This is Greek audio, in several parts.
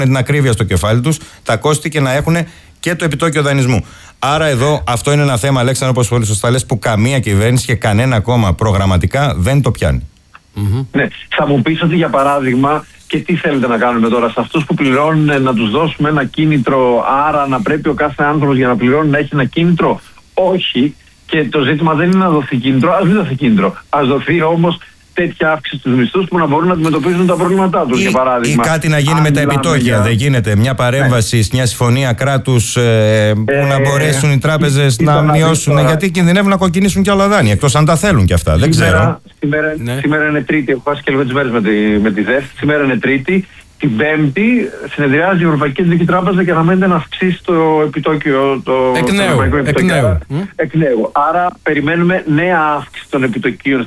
με την ακρίβεια στο κεφάλι τους τα κόστη και να έχουν και το επιτόκιο δανεισμού. Άρα εδώ αυτό είναι ένα θέμα, Αλέξανδρο, όπως πολύ σωστά λες, που καμία κυβέρνηση και κανένα κόμμα προγραμματικά δεν το πιάνει. Ναι, θα μου πεις ότι για παράδειγμα, και τι θέλετε να κάνουμε τώρα, σε αυτούς που πληρώνουν να τους δώσουμε ένα κίνητρο, άρα να πρέπει ο κάθε άνθρωπος για να πληρώνει να έχει ένα κίνητρο? Όχι, και το ζήτημα δεν είναι να δοθεί κίνητρο, ας μην δοθεί κίνητρο. Ας δοθεί όμως τέτοια αύξηση στους μισθούς που να μπορούν να αντιμετωπίζουν τα προβλήματά τους. Για παράδειγμα, ή κάτι να γίνει με τα επιτόκια. Δεν γίνεται μια παρέμβαση, μια συμφωνία κράτους που να μπορέσουν οι τράπεζες να μειώσουν. Γιατί κινδυνεύουν να κοκκινήσουν και άλλα δάνεια, εκτός αν τα θέλουν κι αυτά. Δεν ξέρω. Σήμερα είναι Τρίτη, έχω χάσει και λίγο τις μέρες με τη ΔΕΘ. Σήμερα είναι Τρίτη. Την Πέμπτη συνεδριάζει η Ευρωπαϊκή Κεντρική Τράπεζα και αναμένεται να αυξήσει το επιτόκιο. Εκ νέου. Άρα περιμένουμε νέα αύξηση των επιτοκίων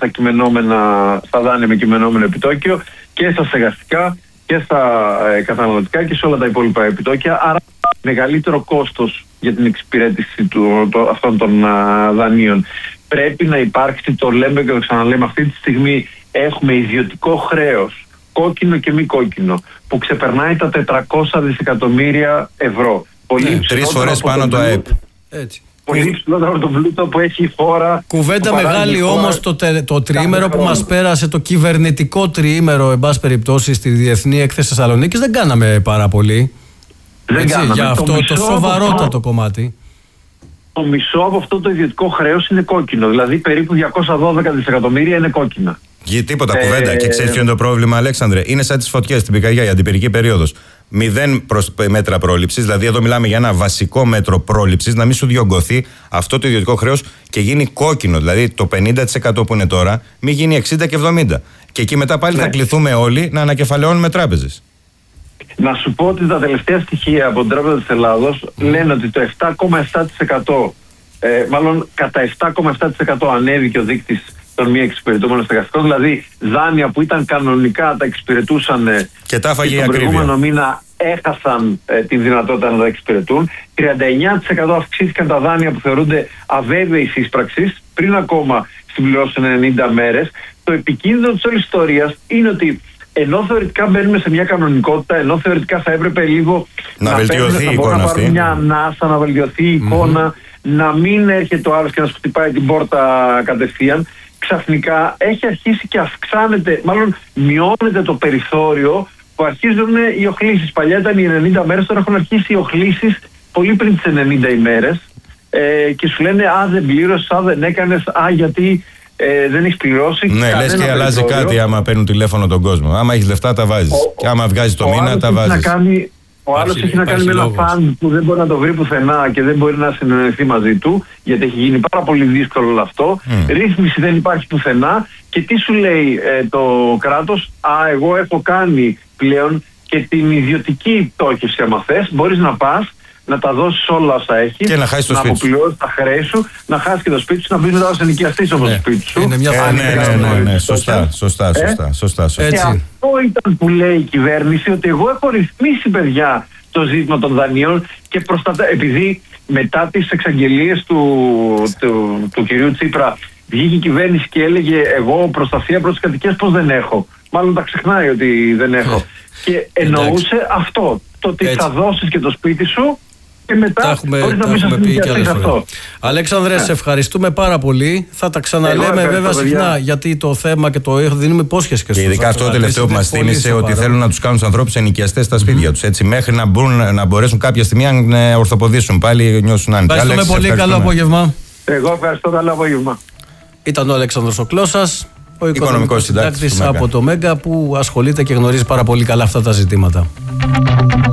στα δάνεια με κειμενόμενο επιτόκιο και στα στεγαστικά και στα καταναλωτικά και σε όλα τα υπόλοιπα επιτόκια. Άρα μεγαλύτερο κόστος για την εξυπηρέτηση αυτών των δανείων. Πρέπει να υπάρξει, το λέμε και το ξαναλέμε, αυτή τη στιγμή έχουμε ιδιωτικό χρέος, κόκκινο και μη κόκκινο, που ξεπερνάει τα 400 δισεκατομμύρια ευρώ. Πολύ 3 φορές πάνω το ΑΕΠ. Έτσι. Πολύ υψηλότερο από τον πλούτο που έχει η χώρα. Κουβέντα μεγάλη όμως το τριήμερο που μας πέρασε, το κυβερνητικό τριήμερο, εν πάση περιπτώσει, στη Διεθνή Έκθεση Θεσσαλονίκης, δεν κάναμε πάρα πολύ. Για αυτό το σοβαρότατο κομμάτι. Το μισό από αυτό το ιδιωτικό χρέος είναι κόκκινο. Δηλαδή περίπου 212 δισεκατομμύρια είναι κόκκινα. Τίποτα κουβέντα. Και ξέρεις ποιο είναι το πρόβλημα, Αλέξανδρε? Είναι σαν τις φωτιές στην πυρκαγιά, η αντιπυρική περίοδος. 0 μέτρα πρόληψης, δηλαδή εδώ μιλάμε για ένα βασικό μέτρο πρόληψης, να μην σου διωγγωθεί αυτό το ιδιωτικό χρέος και γίνει κόκκινο. Δηλαδή το 50% που είναι τώρα, μην γίνει 60 και 70. Και εκεί μετά πάλι θα κληθούμε όλοι να ανακεφαλαιώνουμε τράπεζες. Να σου πω ότι τα τελευταία στοιχεία από την Τράπεζα της Ελλάδος λένε ότι το 7,7%, μάλλον κατά 7,7% ανέβηκε ο δείκτης των μη εξυπηρετούμενων στεγαστικών, δηλαδή δάνεια που ήταν κανονικά τα εξυπηρετούσαν και τα έφαγε η τον ακρίβεια. προηγούμενο μήνα έχασαν τη δυνατότητα να τα εξυπηρετούν. 39% αυξήθηκαν τα δάνεια που θεωρούνται αβέβαιης ίσπραξης πριν ακόμα συμπληρώσουν 90 μέρες. Το επικίνδυνο της όλης ιστορίας είναι ότι ενώ θεωρητικά μπαίνουμε σε μια κανονικότητα, ενώ θεωρητικά θα έπρεπε λίγο να βελτιωθεί η εικόνα αυτή, μια ανάσα, να βελτιωθεί η εικόνα, να μην έρχεται ο άλλος και να σου χτυπάει την πόρτα κατευθείαν, ξαφνικά έχει αρχίσει και αυξάνεται, μάλλον μειώνεται το περιθώριο που αρχίζουν οι οχλήσεις. Παλιά ήταν οι 90 μέρες, τώρα έχουν αρχίσει οι οχλήσεις πολύ πριν τις 90 ημέρες και σου λένε «Α, δεν πλήρωσες, α, δεν έκανες, α, γιατί δεν έχεις πληρώσει». Ναι, λες και αλλάζει κάτι άμα παίρνουν τηλέφωνο τον κόσμο. Άμα έχεις λεφτά τα βάζεις. Και άμα βγάζεις το μήνα τα βάζεις. Ο άλλος έχει να κάνει με ένα φαντ που δεν μπορεί να το βρει πουθενά και δεν μπορεί να συνεννοηθεί μαζί του, γιατί έχει γίνει πάρα πολύ δύσκολο όλο αυτό. Ρύθμιση δεν υπάρχει πουθενά. Και τι σου λέει το κράτος? Εγώ έχω κάνει πλέον και την ιδιωτική πτώχευση. Άμα θες, μπορείς να πας, να τα δώσεις όλα όσα έχεις, και να χάσεις το σπίτι σου, να αποπληρώσεις τα χρέη σου, να χάσεις και το σπίτι σου, να μπεις μετά ως ενοικιαστής όπως το σπίτι σου. Είναι μια ναι, σωστά. Και αυτό ήταν που λέει η κυβέρνηση, ότι εγώ έχω ρυθμίσει, παιδιά, το ζήτημα των δανείων και επειδή μετά τις εξαγγελίες του κυρίου Τσίπρα βγήκε η κυβέρνηση και έλεγε εγώ προστασία προς τις κατοικίες πώς δεν έχω. Μάλλον τα ξεχνάει ότι δεν έχω. Και εννοούσε αυτό, το ότι θα δώσεις και το σπίτι σου και μετά μπορείς να μπεις στην αυτό. Αλέξανδρε, σε ευχαριστούμε πάρα πολύ. Θα τα ξαναλέμε βέβαια συχνά, γιατί το θέμα και το δίνουμε υπόσχεση και στους ειδικά αυτό το τελευταίο που μας θύμισε, ότι θέλουν να τους κάνουν τους ανθρώπους ενοικιαστές στα σπίτια τους. Έτσι, μέχρι να μπορέσουν κάποια στιγμή να ορθοποδήσουν πάλι, νιώσουν άνετα. Ευχαριστούμε πολύ. Καλό απόγευμα. Εγώ ευχαριστώ. Καλό απόγευμα. Ήταν ο Αλέξανδρος ο Κλώσας, ο οικονομικός συντάκτης από το Μέγκα, που ασχολείται και γνωρίζει πάρα πολύ καλά αυτά τα ζητήματα.